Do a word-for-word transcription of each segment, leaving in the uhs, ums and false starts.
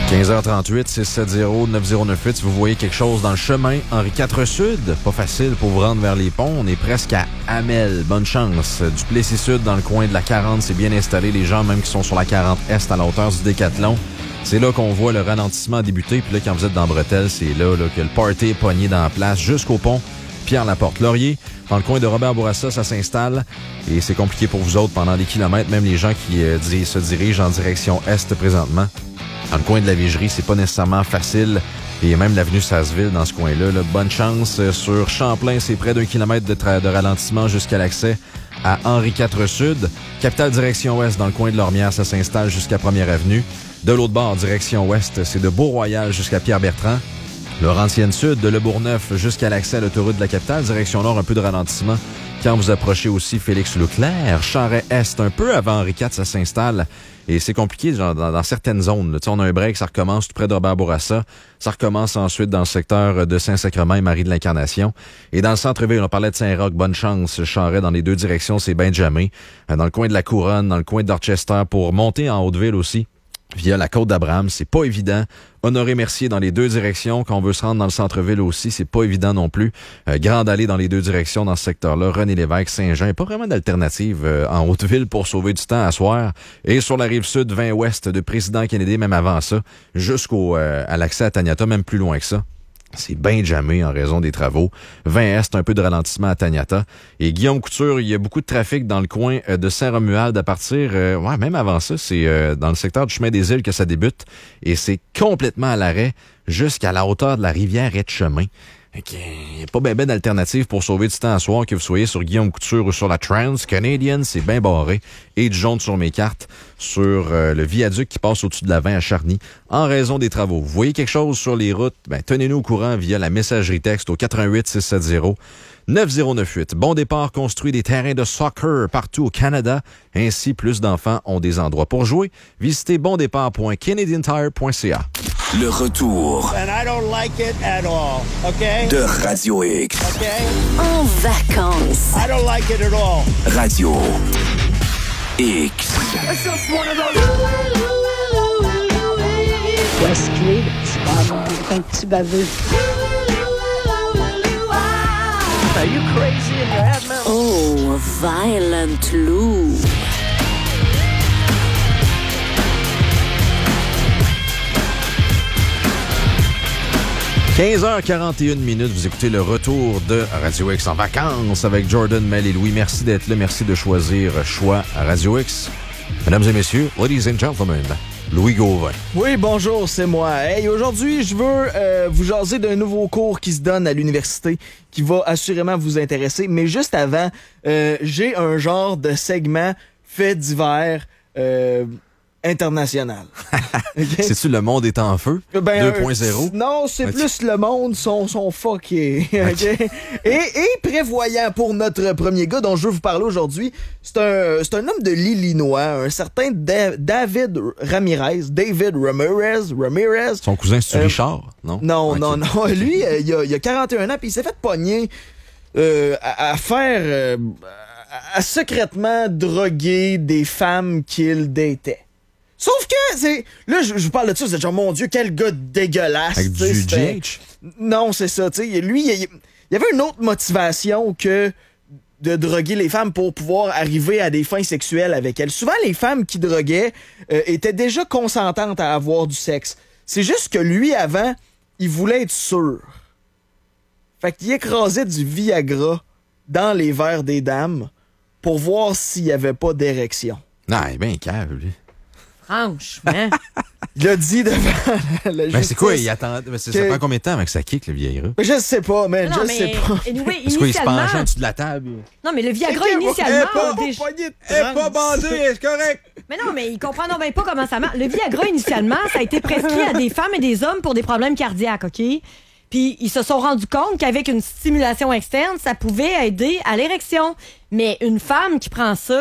quinze heures trente-huit, six sept zéro, neuf zéro neuf huit. Si vous voyez quelque chose dans le chemin, Henri quatre Sud, pas facile pour vous rendre vers les ponts. On est presque à Hamel. Bonne chance. Du Plessis Sud, dans le coin de la quarante, c'est bien installé. Les gens, même qui sont sur la quarante Est, à la hauteur du Décathlon, c'est là qu'on voit le ralentissement débuter. Puis là, quand vous êtes dans Bretelles, c'est là, là que le party est pogné dans la place jusqu'au pont Pierre-Laporte-Laurier. Dans le coin de Robert Bourassa, ça s'installe et c'est compliqué pour vous autres pendant des kilomètres. Même les gens qui euh, se dirigent en direction Est présentement. Dans le coin de la Vigerie, c'est pas nécessairement facile. Et même l'avenue Sasseville, dans ce coin-là, là, bonne chance. Sur Champlain, c'est près d'un kilomètre de, tra- de ralentissement jusqu'à l'accès à Henri quatre Sud. Capitale direction Ouest, dans le coin de Lormière, ça s'installe jusqu'à Première Avenue. De l'autre bord, direction Ouest, c'est de Beau-Royal jusqu'à Pierre-Bertrand. Laurentienne Sud, de Le Bourgneuf jusqu'à l'accès à l'autoroute de la Capitale. Direction Nord, un peu de ralentissement. Quand vous approchez aussi Félix-Leclerc, Charest-Est, un peu avant Henri quatre, ça s'installe. Et c'est compliqué genre, dans, dans certaines zones. Là. On a un break, ça recommence tout près de Robert Bourassa. Ça recommence ensuite dans le secteur de Saint-Sacrement et Marie de l'Incarnation. Et dans le centre-ville, on parlait de Saint-Roch, bonne chance. Charest, dans les deux directions, c'est Benjamin. Dans le coin de la Couronne, dans le coin de Dorchester, pour monter en Haute-Ville aussi. Via la côte d'Abraham, c'est pas évident. Honoré-Mercier dans les deux directions. Quand on veut se rendre dans le centre-ville aussi, c'est pas évident non plus. Euh, Grande Allée dans les deux directions dans ce secteur-là. René-Lévesque, Saint-Jean. Il n'y a pas vraiment d'alternative euh, en Haute-Ville pour sauver du temps à soir. Et sur la rive sud, vingt ouest de Président Kennedy, même avant ça, jusqu'au euh, à l'accès à Taniata, même plus loin que ça. C'est bien jamais en raison des travaux. vingt Est, un peu de ralentissement à Taniata. Et Guillaume Couture, il y a beaucoup de trafic dans le coin de Saint-Romuald à partir... Euh, ouais, même avant ça, c'est euh, dans le secteur du chemin des Îles que ça débute. Et c'est complètement à l'arrêt jusqu'à la hauteur de la rivière Etchemin. Il n'y a pas bien ben d'alternative pour sauver du temps à soir, que vous soyez sur Guillaume Couture ou sur la Trans-Canadian, c'est bien barré. Et du jaune sur mes cartes, sur euh, le viaduc qui passe au-dessus de la vingt à Charny, en raison des travaux. Vous voyez quelque chose sur les routes, ben, tenez-nous au courant via la messagerie texte au quatre un huit, six sept zéro, neuf zéro neuf huit. Bon départ construit des terrains de soccer partout au Canada. Ainsi, plus d'enfants ont des endroits pour jouer. Visitez bondépart point canadian tire point c a. Le retour And I don't like it at all, okay? de Radio X. Okay? En vacances. I don't like it at all. Radio X. Wesley, c'est pas un petit baveux. Are you crazy in your head, man? Oh, Violent Lou. quinze heures quarante et une minutes, vous écoutez le retour de Radio X en vacances avec Jordan, Mel et Louis. Merci d'être là, merci de choisir Choix à Radio X. Mesdames et messieurs, ladies and gentlemen, Louis Gauvin. Oui, bonjour, c'est moi. Hey, aujourd'hui, je veux euh, vous jaser d'un nouveau cours qui se donne à l'université qui va assurément vous intéresser. Mais juste avant, euh, j'ai un genre de segment fait divers euh, international. Okay? C'est-tu Le Monde est en feu? Ben, deux point zéro? Euh, non, c'est okay. plus le monde sont, sont fuckés. Okay? et, et prévoyant pour notre premier gars dont je veux vous parler aujourd'hui, c'est un, c'est un homme de l'Illinois, un certain Da- David Ramirez. David Ramirez. Ramirez. Son cousin, c'est-tu euh, Richard? Non, non, okay. non, non. Lui, euh, il, a, il a quarante et un ans puis il s'est fait pogner euh, à, à faire... Euh, à, à secrètement droguer des femmes qu'il datait. Sauf que, c'est là, je, je vous parle de ça, vous êtes genre, mon Dieu, quel gars dégueulasse. Avec du G H? Non, c'est ça, tu sais. Lui, il, il y avait une autre motivation que de droguer les femmes pour pouvoir arriver à des fins sexuelles avec elles. Souvent, les femmes qui droguaient euh, étaient déjà consentantes à avoir du sexe. C'est juste que lui, avant, il voulait être sûr. Fait qu'il écrasait du Viagra dans les verres des dames pour voir s'il n'y avait pas d'érection. Non, il est bien cave, lui. Franchement. Il l'a dit devant la justice. Ben c'est quoi, il attend... Ben c'est, que... ça prend combien de temps avec sa kick, le Viagra? Ben je sais pas, man, non, je mais... sais pas. Anyway, est-ce qu'il se penche en initialement... dessous de la table? Non, mais le Viagra, Okay, initialement... Elle est pas, déjà... elle est pas bandée, c'est correct. Mais non, mais ils comprennent donc bien pas comment ça marche. Le Viagra, initialement, ça a été prescrit à des femmes et des hommes pour des problèmes cardiaques, OK? Puis ils se sont rendus compte qu'avec une stimulation externe, ça pouvait aider à l'érection. Mais une femme qui prend ça...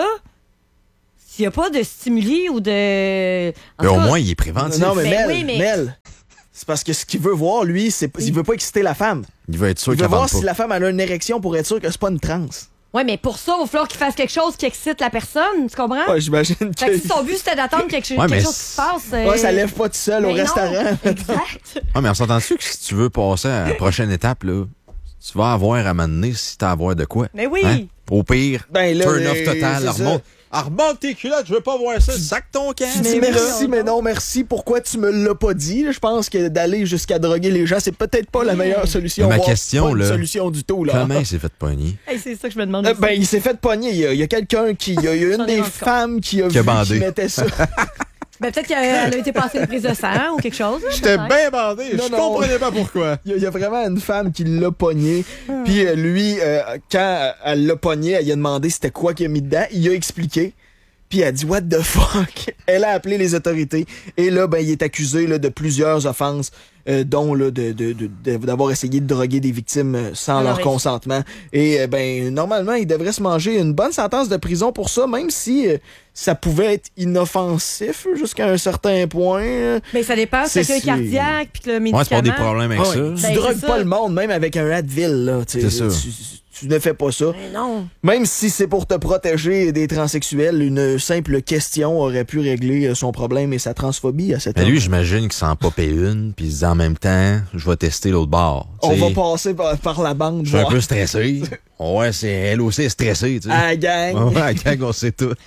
S'il n'y a pas de stimuli ou de... Mais cas, au moins, il est préventif. Non, mais ben Mel, oui, mais... Mel, c'est parce que ce qu'il veut voir, lui, c'est il veut pas exciter la femme. Il veut être sûr il qu'elle veut voir vende pas. si la femme elle a une érection pour être sûr que c'est pas une transe. Ouais, mais pour ça, il va falloir qu'il fasse quelque chose qui excite la personne, tu comprends? Ouais, j'imagine que... Fait que si son but, c'était d'attendre quelque, Ouais, quelque mais chose qui se passe... euh, Ouais, ça lève pas tout seul au mais non, restaurant. Exact. Ah, mais on s'entend-tu que si tu veux passer à la prochaine étape, là, tu vas avoir à m'amener si t'as à avoir de quoi? Mais oui. Hein? Au pire, Ben là, turn off euh, total, c'est remonte. Ah, remonte tes culottes, je veux pas voir ça. Sac ton camp. Tu dis Mais merci, oui, mais non. non merci. Pourquoi tu me l'as pas dit? Je pense que d'aller jusqu'à droguer les gens, c'est peut-être pas la meilleure solution. Mais ma voire question, pas une là, solution du tout, là. Comment il s'est fait pogner? Hey, c'est ça que je me demande. Euh, aussi. ben, il s'est fait pogner. Il y a, il y a quelqu'un qui... Il y a, il y a J'en une ai des rendu compte. femmes qui a Qui a vu bandé. qui mettait ça. Ben, peut-être qu'elle a été passée une prise de sang ou quelque chose. là, J'étais peut-être. bien bandé, Non, je non. comprenais pas pourquoi. Il y, a, il y a vraiment une femme qui l'a pogné. Puis euh, lui, euh, quand elle l'a pogné, elle lui a demandé c'était quoi qu'il a mis dedans. Il a expliqué. Puis elle a dit « What the fuck? » Elle a appelé les autorités. Et là, ben, il est accusé là, de plusieurs offenses, euh, dont là, de, de, de, de- d'avoir essayé de droguer des victimes euh, sans Ah, leur oui. consentement. Et euh, ben, normalement, il devrait se manger une bonne sentence de prison pour ça, même si euh, ça pouvait être inoffensif jusqu'à un certain point. euh. Mais ça dépend, C'est- c'est quelqu'un c'est- cardiaque, puis que le Ouais, médicament... c'est pas des problèmes avec Ah ça. ouais, tu Ben, drogues c'est pas ça. le monde, même avec un Advil. Là, tu sais, C'est ça. Tu, tu ne fais pas ça. Mais non. Même si c'est pour te protéger des transsexuels, une simple question aurait pu régler euh, son problème et sa transphobie à cet Mais homme. lui, j'imagine qu'il s'en popait une, puis il se dit en même temps, je vais tester l'autre bord. On Tu va sais, passer par, par la bande. je suis un voir. peu stressé. Ouais, c'est elle aussi est stressée, tu sais. À la gang. Ouais, à la gang, on sait tout.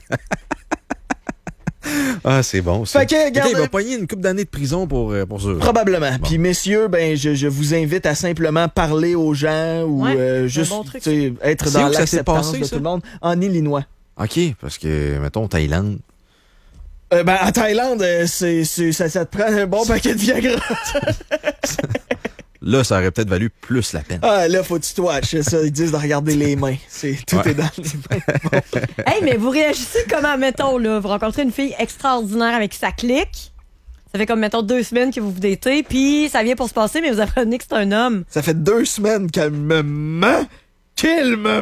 Ah, c'est bon, ça. Fait que, Ok, regarde- il va pogner une couple d'années de prison pour, euh, pour ça. Probablement. Puis messieurs, ben je, je vous invite à simplement parler aux gens ou Ouais, euh, c'est un juste bon truc, tu sais, être C'est dans où que ça s'est l'acceptance passé, de ça? tout le monde. En Illinois. OK, parce que, mettons, Thaïlande. Euh, ben en Thaïlande, euh, c'est, c'est- ça, ça te prend un bon paquet de Viagra. Là, ça aurait peut-être valu plus la peine. Ah là, faut que tu te watches. C'est ça, ils disent de regarder les mains. C'est tout Ouais. est dans les mains. Hey, mais vous réagissez comment, mettons, là, vous rencontrez une fille extraordinaire avec qui ça clique. Ça fait comme, mettons, deux semaines que vous vous datez, puis ça vient pour se passer, mais vous apprenez que c'est un homme. Ça fait deux semaines qu'elle me ment. Qu'elle me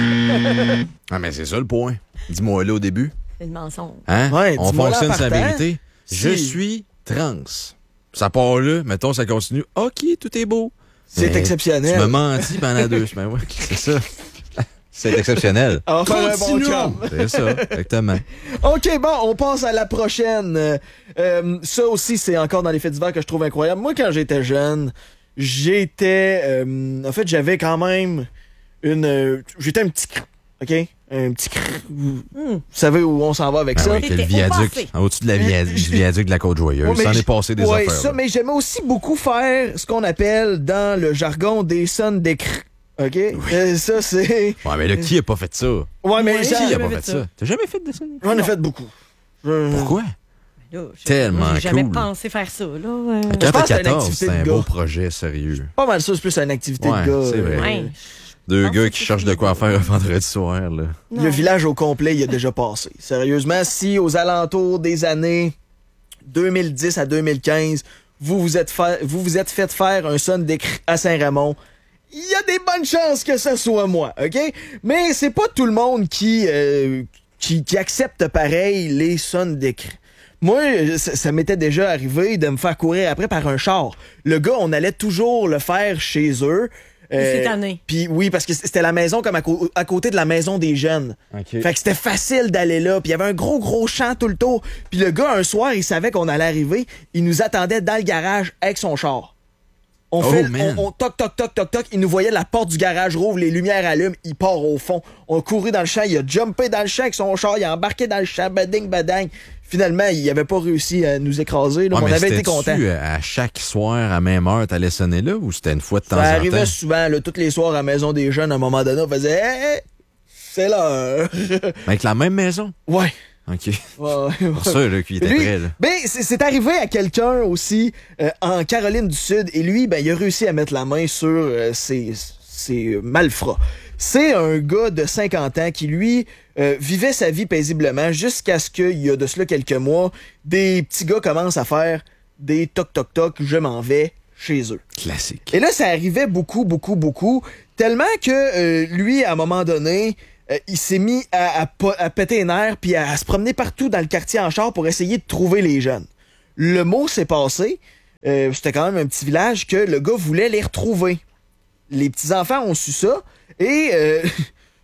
ment. Ah, mais c'est ça le point. Dis-moi là au début. C'est le mensonge. Hein? Ouais, On dis-moi là fonctionne en sa partant. vérité. Si. Je suis trans. Ça part là, mettons, ça continue. OK, tout est beau. C'est Mais exceptionnel. Tu m'as menti pendant deux semaines. Ouais, c'est ça. C'est exceptionnel. On va faire un bon Continuons. chum. C'est ça, exactement. OK, bon, on passe à la prochaine. Euh, euh, ça aussi, c'est encore dans les faits divers que je trouve incroyable. Moi, quand j'étais jeune, j'étais... euh, en fait, j'avais quand même une... euh, j'étais un petit... cr- OK? Un petit... cr- Vous, vous savez où on s'en va avec Ben ça? oui, que le T'étais viaduc, au passé. au-dessus de la via- du viaduc de la Côte-Joyeuse. Ouais, mais Ça en j- est passé des ouais, affaires. ça, là. mais j'aimais aussi beaucoup faire ce qu'on appelle dans le jargon des sons des cr... OK? Euh, ça, c'est... Ouais, mais là, qui a pas fait ça? Ouais, mais Ouais, genre, Qui a jamais pas fait fait ça. ça? T'as jamais fait de ça? j'en ai fait beaucoup. Je- Pourquoi? Là, je- Tellement J'ai jamais cool. pensé faire ça, là. euh. Quand pense t'as que c'est une quatorze, activité c'est un de beau gars. projet, sérieux. Pas mal ça, c'est plus une activité Ouais, de gars. c'est vrai. euh, Ouais. Deux Ah, gars c'est qui ça cherchent que de quoi je veux faire un vendredi soir, là. Le village au complet, il a déjà passé. Sérieusement, si aux alentours des années deux mille dix à deux mille quinze, vous vous êtes, fa- vous, vous êtes fait faire un son d'écrit à Saint-Ramon, il y a des bonnes chances que ce soit moi, OK? Mais c'est pas tout le monde qui, euh, qui, qui accepte pareil les sons d'écrit. Moi, ça, ça m'était déjà arrivé de me faire courir après par un char. Le gars, on allait toujours le faire chez eux. Euh, cette année. Puis oui, parce que c'était la maison comme à, co- à côté de la maison des jeunes. OK. Fait que c'était facile d'aller là. Puis il y avait un gros, gros champ tout le tour. Puis le gars, un soir, il savait qu'on allait arriver. Il nous attendait dans le garage avec son char. On Oh, fait, man. on, on toc, toc, toc, toc, toc. Il nous voyait la porte du garage rouvre, les lumières allument, il part au fond. On a couru dans le champ, il a jumpé dans le champ avec son char, il a embarqué dans le champ, bading, badang. Finalement, il avait pas réussi à nous écraser. Là, Ouais, mais on mais avait été c'était-tu, contents. euh, à chaque soir, à même heure, t'allais sonner là ou c'était une fois de temps Ça en arrivait temps? souvent, là, tous les soirs à la maison des jeunes, à un moment donné, on faisait hey, hey, c'est l'heure. Avec la même maison? Ouais. OK. Ouais, ouais, Pour ça, là, qu'il était Lui, prêt, là. ben, c'est c'est arrivé à quelqu'un aussi euh, en Caroline du Sud et lui, ben, il a réussi à mettre la main sur euh, ses, ses malfrats. C'est un gars de cinquante ans qui, lui, euh, vivait sa vie paisiblement jusqu'à ce qu'il y a de cela quelques mois, des petits gars commencent à faire des toc-toc-toc, je m'en vais chez eux. Classique. Et là, ça arrivait beaucoup, beaucoup, beaucoup, tellement que euh, lui, à un moment donné, euh, il s'est mis à, à, po- à péter les nerfs puis à, à se promener partout dans le quartier en char pour essayer de trouver les jeunes. Le mot s'est passé, euh, c'était quand même un petit village, que le gars voulait les retrouver. Les petits-enfants ont su ça, et euh,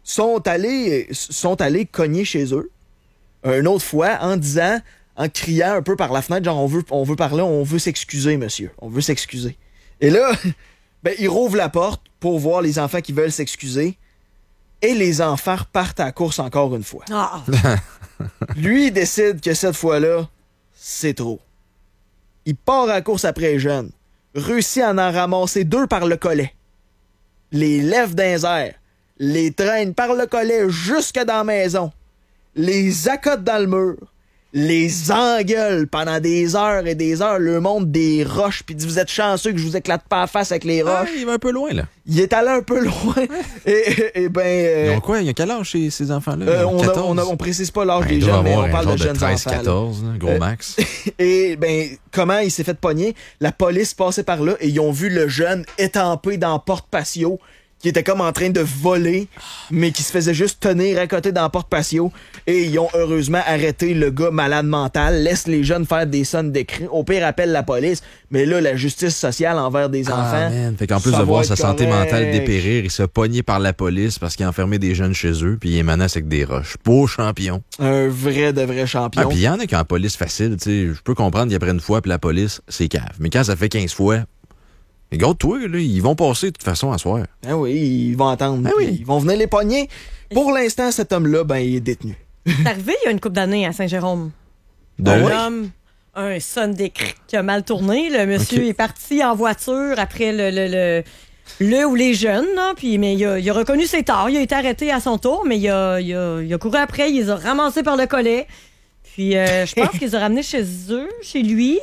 sont allés, sont allés cogner chez eux une autre fois en disant, en criant un peu par la fenêtre, genre on veut, on veut parler, on veut s'excuser, monsieur, on veut s'excuser. Et là, ben, ils rouvrent la porte pour voir les enfants qui veulent s'excuser et les enfants repartent à la course encore une fois. Ah. Lui, il décide que cette fois-là, c'est trop. Il part à la course après les jeunes, réussit à en ramasser deux par le collet, les lève dans les airs, les traîne par le collet jusque dans la maison, les accote dans le mur, les engueule pendant des heures et des heures, leur montre des roches, puis dit « Vous êtes chanceux que je vous éclate pas la face avec les roches. » Ah, il va un peu loin, là. Il est allé un peu loin. et, et, et ben... euh, Ils ont quoi? Il y a quel âge chez ces enfants-là? euh, on, a, quatorze? on, a, on précise pas l'âge Ben, des il doit jeunes, mais avoir on un parle genre de jeunes treize, enfants. là. quatorze, là, gros Euh, max. Et ben, comment il s'est fait pogner? La police passait par là et ils ont vu le jeune étampé dans la porte patio, qui était comme en train de voler, mais qui se faisait juste tenir à côté dans la porte patio. Et ils ont heureusement arrêté le gars malade mental, laisse les jeunes faire des sonnes d'écrit. Au pire, appelle la police. Mais là, la justice sociale envers des Ah, enfants. man. Fait qu'en plus ça de va voir être sa santé correct. mentale dépérir, il se pogné par la police parce qu'il a enfermé des jeunes chez eux, puis il les menace avec des roches. Beau champion. Un vrai de vrai champion. Ah, puis il y en a qui ont la police facile, tu sais. Je peux comprendre qu'après une fois, puis la police, c'est cave. Mais quand ça fait quinze fois, regarde-toi, là, ils vont passer de toute façon à soir. Ah oui, ils vont attendre. Ah oui. Ils vont venir les pogner. Pour l'instant, cet homme-là, ben, il est détenu. C'est arrivé il y a une couple d'années à Saint-Jérôme. De- Un Ouais. homme, un Sunday cric qui a mal tourné. Le monsieur Ok. est parti en voiture après le, le, le, le ou les jeunes. Là, puis, mais il a, il a reconnu ses torts. Il a été arrêté à son tour, mais il a, il a, il a couru après. Il les a ramassés par le collet. Puis euh, je pense qu'ils ont ramenés chez eux, chez lui.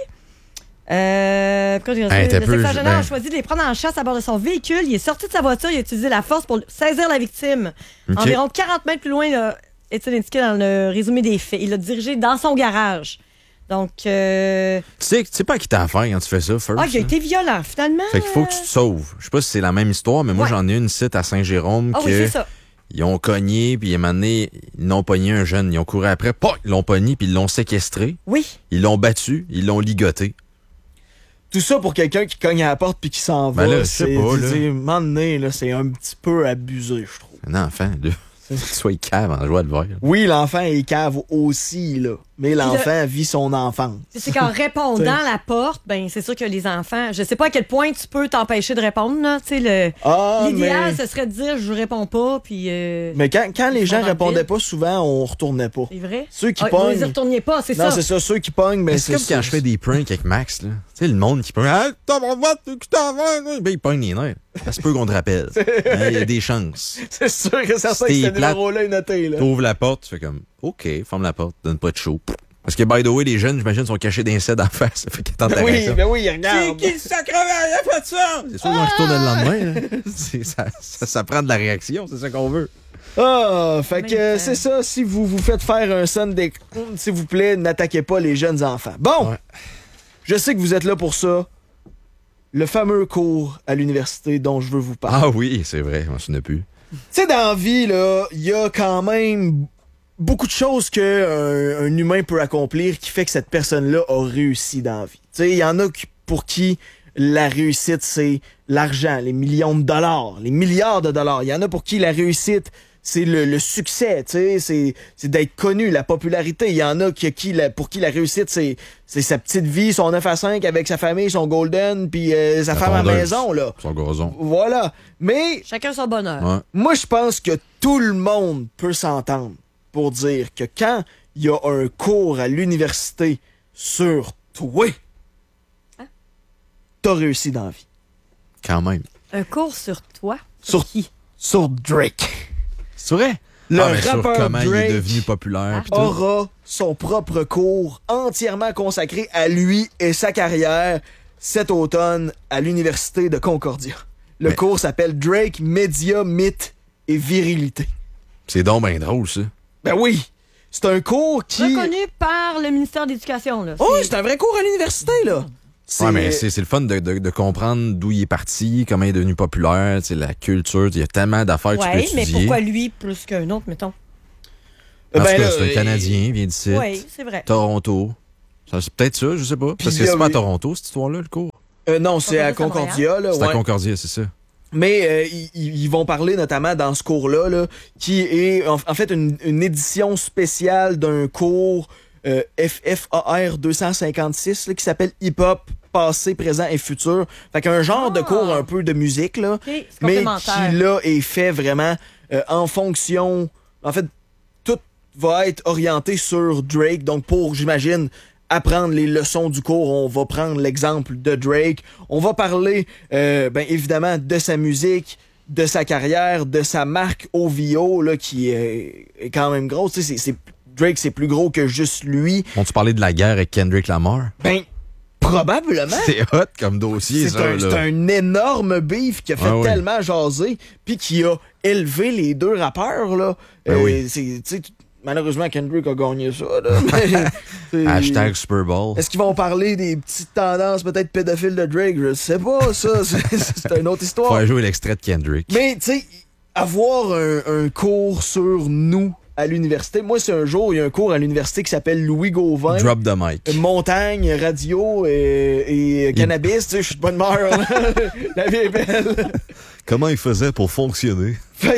Euh, pourquoi j'ai Hey, le t'as peu, sexagénaire ben- a choisi de les prendre en chasse à bord de son véhicule. Il est sorti de sa voiture, il a utilisé la force pour saisir la victime. Ok. Environ quarante mètres plus loin, là, est-il indiqué dans le résumé des faits. Il l'a dirigé dans son garage. Donc, euh... Tu sais, tu sais pas à qui t'as affaire quand tu fais ça, first. ah, il a là. été violent, finalement. Fait qu'il faut que tu te sauves. Je sais pas si c'est la même histoire, mais moi, Ouais. j'en ai une site à Saint-Jérôme Ah que oui, c'est ça. ils ont cogné, puis à un moment donné, ils l'ont pogné un jeune. Ils ont couru après, pas, ils l'ont pogné, puis ils l'ont séquestré. Oui. Ils l'ont battu, ils l'ont ligoté. Tout ça pour quelqu'un qui cogne à la porte puis qui s'en va. Ben là, je c'est, sais pas, là. c'est- un moment donné, là, c'est un petit peu abusé, je trouve. Un enfant, là. Sois cave en joie de verre. Oui, l'enfant est cave aussi, là. Mais l'enfant vit son enfance. Puis c'est qu'en répondant à la porte, ben c'est sûr que les enfants, je sais pas à quel point tu peux t'empêcher de répondre, là. Tu sais, le, Ah, l'idéal, mais... ce serait de dire je réponds pas, puis. Euh, Mais quand, quand les Ils gens font dans le répondaient vide. pas, souvent, on retournait pas. C'est vrai? Ceux qui Ah, vous pognent... les retourniez pas, c'est Non, ça. c'est ça, ceux qui pognent, mais C'est comme ça. quand je fais des pranks avec Max, là. Tu sais, le monde qui pogne. Ah, t'as mon vote, tu t'en vas, là. Ben, il pogne les nerfs. Ça se peut qu'on te rappelle. Hein, il y a des chances. C'est sûr que ça C'était que ce plate. numéro-là est noté, là. T'ouvres la porte, tu fais comme, OK, ferme la porte, donne pas de chaud. Parce que, by the way, les jeunes, j'imagine, sont cachés d'un set en face. Ça fait qu'attendre ta Ben oui, réaction. ben oui, il regarde. le sacrement, il a fait ça? C'est sûr qu'on se tourne le lendemain, là. C'est- ça, ça, ça prend de la réaction, c'est ça qu'on veut. Ah, fait que Même euh, temps. c'est ça, si vous vous faites faire un Sunday, s'il vous plaît, n'attaquez pas les jeunes enfants. Bon, Ouais. je sais que vous êtes là pour ça. Le fameux cours à l'université dont je veux vous parler. Ah oui, c'est vrai, on s'en souviens plus. Tu sais, dans la vie, là, il y a quand même beaucoup de choses qu'un un humain peut accomplir qui fait que cette personne-là a réussi dans la vie. Tu sais, il y en a qui- pour qui la réussite, c'est l'argent, les millions de dollars, les milliards de dollars. Il y en a pour qui la réussite, c'est le, le succès, tu sais, c'est, c'est d'être connu, la popularité. Il y en a qui, qui, la, pour qui la réussite, c'est, c'est sa petite vie, son neuf à cinq avec sa famille, son golden, puis euh, sa La femme à la tondeuse. maison, là. Son gazon. Voilà. Mais Chacun son bonheur. Ouais. moi, je pense que tout le monde peut s'entendre pour dire que quand il y a un cours à l'université sur toi, t'as réussi dans la vie. Quand même. Un cours sur toi. Sur qui? Sur Drake. C'est vrai? Le ah, mais sur rappeur comment il Drake est devenu populaire. pis tout. aura son propre cours entièrement consacré à lui et sa carrière cet automne à l'université de Concordia. Le Mais- cours s'appelle Drake, Média, Mythe et Virilité. C'est donc bien drôle, ça. Ben oui! C'est un cours qui... Reconnu par le ministère de l'Éducation, là. Oh, c'est un vrai cours à l'université, là! Ouais, mais c'est c'est le fun de, de, de comprendre d'où il est parti, comment il est devenu populaire, tu sais, la culture. Il y a tellement d'affaires que tu peux Ouais, mais étudier. pourquoi lui plus qu'un autre, mettons? En Ben tout cas, là, c'est un il- Canadien, il vient d'ici. Oui, c'est vrai. Toronto. Ça, C'est peut-être ça, je sais pas. Parce que il y a- c'est pas à Toronto, cette histoire-là, le cours. Euh, non, c'est à Concordia, c'est à Concordia, là. C'est à ouais. Concordia, c'est ça. Mais euh, ils, ils vont parler notamment dans ce cours-là, là, qui est en, en fait une, une édition spéciale d'un cours euh, F F A R deux cent cinquante-six là, qui s'appelle Hip-Hop, passé, présent et futur. Fait qu'un genre ah. de cours un peu de musique, là, okay, mais qui là est fait vraiment euh, en fonction... En fait, tout va être orienté sur Drake. Donc pour, j'imagine, apprendre les leçons du cours, on va prendre l'exemple de Drake. On va parler, euh, ben évidemment, de sa musique, de sa carrière, de sa marque O V O, là, qui est, est quand même grosse. Tu sais, c'est, c'est, Drake, c'est plus gros que juste lui. On-tu parlait de la guerre avec Kendrick Lamar? Ben, probablement. C'est hot comme dossier, c'est ça. Un, là. C'est un énorme beef qui a fait ah, tellement oui. jaser, puis qui a élevé les deux rappeurs, là. Ben euh, oui. C'est, tu sais, malheureusement, Kendrick a gagné ça. Là, mais, hashtag Super Bowl. Est-ce qu'ils vont parler des petites tendances peut-être pédophiles de Drake? Je sais pas, ça. C'est, c'est une autre histoire. Faut jouer l'extrait de Kendrick. Mais, tu sais, avoir un, un cours sur nous à l'université. Moi, c'est un jour, il y a un cours à l'université qui s'appelle Louis Gauvin. Drop the mic. Montagne, radio et, et cannabis. Tu sais, je suis de bonne humeur. La vie est belle. Comment il faisait pour fonctionner? Fait...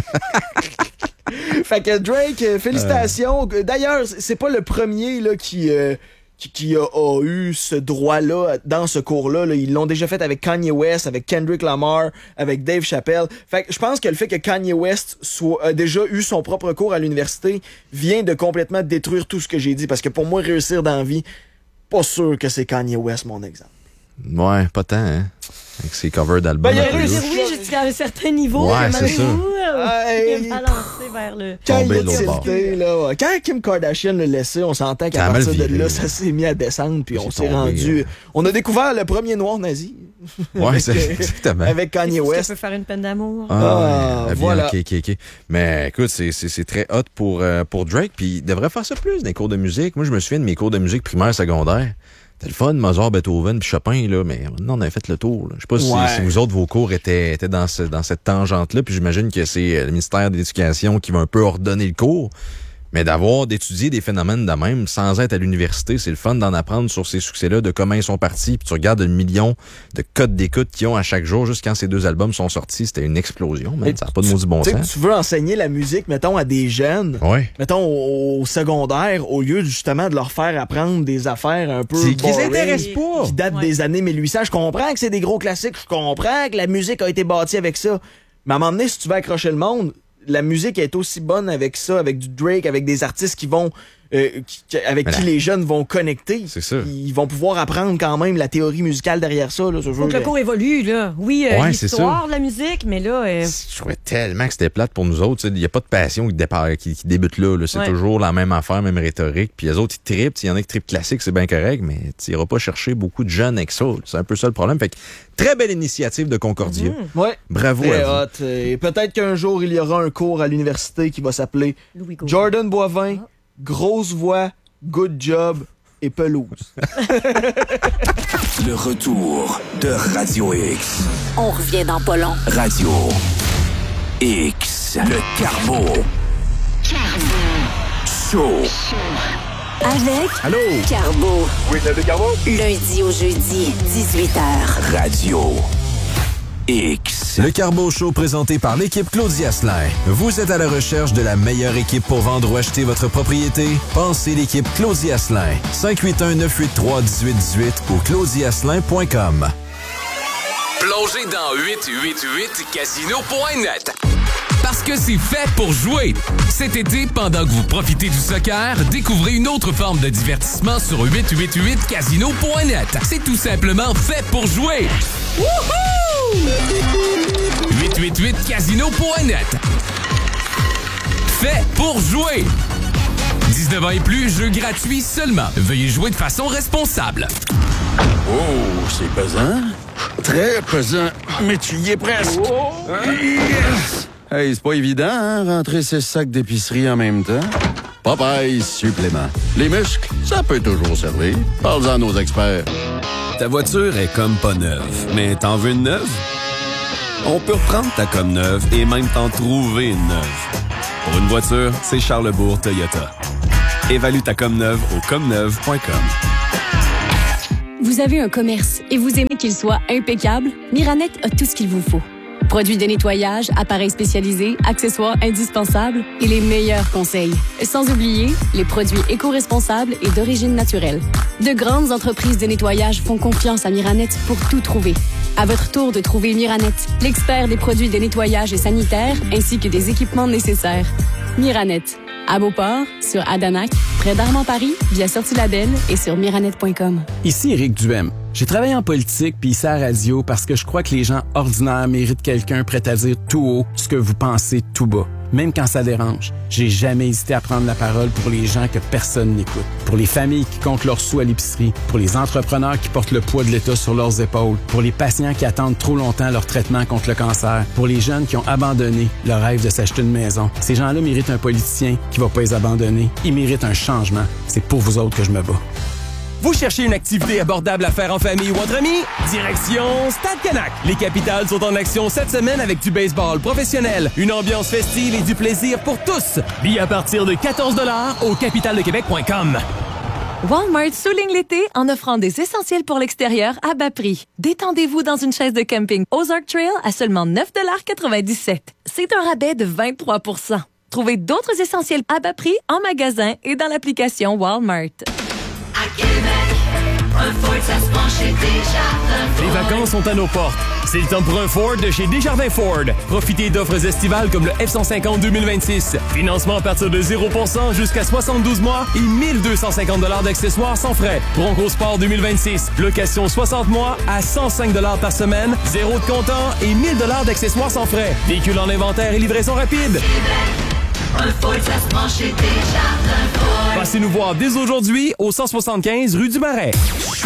fait que Drake, félicitations. Euh... D'ailleurs, c'est pas le premier là, qui... Euh... qui, qui a, a eu ce droit-là dans ce cours-là. Là. Ils l'ont déjà fait avec Kanye West, avec Kendrick Lamar, avec Dave Chappelle. Fait que je pense que le fait que Kanye West soit, a déjà eu son propre cours à l'université vient de complètement détruire tout ce que j'ai dit. Parce que pour moi, réussir dans la vie, pas sûr que c'est Kanye West mon exemple. Ouais, pas tant, hein. Avec ses covers d'albums. Ben, il a réussi, oui, jusqu'à un certain niveau. Ouais, c'est ça. Il est balancé vers le... Quand, il tilté, là, ouais. Quand Kim Kardashian l'a laissé, on s'entend qu'à partir de là, ça s'est mis à descendre, puis on s'est tombé, rendu... Hein. On a découvert le premier noir nazi. Ouais, c'est exactement. Avec Kanye West. Ça peut faire une peine d'amour. Ah, ah voilà. Okay, okay, okay. Mais écoute, c'est, c'est, c'est très hot pour, euh, pour Drake, puis il devrait faire ça plus dans les cours de musique. Moi, je me souviens de mes cours de musique primaire, secondaire. C'était le fun, Mozart, Beethoven puis Chopin, là, mais non, on avait fait le tour. Là. Je sais pas ouais. si, si vous autres, vos cours étaient, étaient dans, ce, dans cette tangente-là, puis j'imagine que c'est le ministère de l'Éducation qui va un peu ordonner le cours. Mais d'avoir, d'étudier des phénomènes de même sans être à l'université, c'est le fun d'en apprendre sur ces succès-là, de comment ils sont partis. Puis tu regardes le million de codes d'écoute qu'ils ont à chaque jour, juste quand ces deux albums sont sortis, c'était une explosion. Man. Ça n'a pas de maudit bon sens. Tu veux enseigner la musique, mettons, à des jeunes, ouais. mettons, au, au secondaire, au lieu justement de leur faire apprendre des affaires un peu c'est boring, qu'ils s'intéressent pas. Qui datent ouais. des années mille huit cents. Je comprends que c'est des gros classiques, je comprends que la musique a été bâtie avec ça. Mais à un moment donné, si tu veux accrocher le monde, la musique est aussi bonne avec ça, avec du Drake, avec des artistes qui vont, euh, qui, avec voilà. qui les jeunes vont connecter. C'est ça. Ils vont pouvoir apprendre quand même la théorie musicale derrière ça. Là, Faut que le cours évolue, là. Oui, euh, ouais, l'histoire de la musique, mais là... Euh... Je trouvais tellement que c'était plate pour nous autres. Il n'y a pas de passion qui, départ, qui, qui débute là. là. C'est ouais. toujours la même affaire, même rhétorique. Puis les autres, ils trippent. Il y en a qui trippent classique, c'est bien correct, mais tu n'iras pas chercher beaucoup de jeunes avec ça. C'est un peu ça le problème. Fait que très belle initiative de Concordia. Mmh. Ouais. Bravo très à hot. vous. Et peut-être qu'un jour, il y aura un cours à l'université qui va s'appeler Jordan Boivin, ah. grosse voix, good job et pelouse. Le retour de Radio X. On revient dans pas long. Radio X. Le Carbo. Carbo. Show. Avec Allô? Carbo. Oui, c'est Carbo. Lundi au jeudi, dix-huit heures. Radio X. Le Carbo Show présenté par l'équipe Claudia Asselin. Vous êtes à la recherche de la meilleure équipe pour vendre ou acheter votre propriété? Pensez l'équipe Claudia Asselin. cinq huit un, neuf huit trois, un huit un huit ou claudia asselin point com. Plongez dans huit huit huit casino point net. Parce que c'est fait pour jouer. Cet été, pendant que vous profitez du soccer, découvrez une autre forme de divertissement sur huit huit huit casino point net. C'est tout simplement fait pour jouer. Wouhou! huit huit huit casino point net. Fait pour jouer. dix-neuf ans et plus, jeu gratuit seulement. Veuillez jouer de façon responsable. Oh, c'est pesant. Très pesant. Mais tu y es presque. Oh. Yes. Hey, c'est pas évident, hein, rentrer ces sacs d'épicerie en même temps. Popeye supplément. Les muscles, ça peut toujours servir. Parle-en à nos experts. Ta voiture est comme pas neuve, mais t'en veux une neuve? On peut reprendre ta comme neuve et même t'en trouver une neuve. Pour une voiture, c'est Charlesbourg Toyota. Évalue ta comme neuve au comme neuve point com. Vous avez un commerce et vous aimez qu'il soit impeccable? Miranette a tout ce qu'il vous faut. Produits de nettoyage, appareils spécialisés, accessoires indispensables et les meilleurs conseils. Sans oublier les produits éco-responsables et d'origine naturelle. De grandes entreprises de nettoyage font confiance à Miranette pour tout trouver. À votre tour de trouver Miranette, l'expert des produits de nettoyage et sanitaire ainsi que des équipements nécessaires. Miranette. À Beauport, sur Adanac, près d'Armand-Paris, via Sortie Label et sur miranette point com. Ici Éric Duhem. J'ai travaillé en politique puis ici à la radio parce que je crois que les gens ordinaires méritent quelqu'un prêt à dire tout haut ce que vous pensez tout bas. Même quand ça dérange, j'ai jamais hésité à prendre la parole pour les gens que personne n'écoute. Pour les familles qui comptent leurs sous à l'épicerie, pour les entrepreneurs qui portent le poids de l'État sur leurs épaules, pour les patients qui attendent trop longtemps leur traitement contre le cancer, pour les jeunes qui ont abandonné leur rêve de s'acheter une maison. Ces gens-là méritent un politicien qui va pas les abandonner. Ils méritent un changement. C'est pour vous autres que je me bats. Vous cherchez une activité abordable à faire en famille ou entre amis? Direction Stade Canac. Les Capitales sont en action cette semaine avec du baseball professionnel, une ambiance festive et du plaisir pour tous. Billets à partir de quatorze dollars au capital de québec point com. Walmart souligne l'été en offrant des essentiels pour l'extérieur à bas prix. Détendez-vous dans une chaise de camping Ozark Trail à seulement neuf dollars quatre-vingt-dix-sept. C'est un rabais de vingt-trois pour cent. Trouvez d'autres essentiels à bas prix en magasin et dans l'application Walmart. À Québec, un Ford, ça se prend chez Desjardins Ford. Les vacances sont à nos portes. C'est le temps pour un Ford de chez Desjardins Ford. Profitez d'offres estivales comme le F cent cinquante deux mille vingt-six. Financement à partir de zéro pour cent jusqu'à soixante-douze mois et mille deux cent cinquante dollars d'accessoires sans frais. Bronco Sport deux mille vingt-six. Location soixante mois à cent cinq dollars par semaine. Zéro de comptant et mille dollars d'accessoires sans frais. Véhicule en inventaire et livraison rapide. Un Ford, ça se prend chez Desjardins Ford. Passez nous voir dès aujourd'hui au cent soixante-quinze rue du Marais.